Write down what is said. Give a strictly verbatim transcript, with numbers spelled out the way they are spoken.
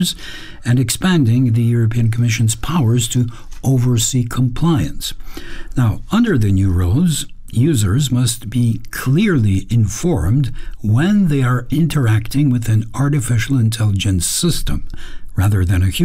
and expanding the European Commission's powers to oversee compliance. Now, under the new rules, users must be clearly informed when they are interacting with an artificial intelligence system rather than a human.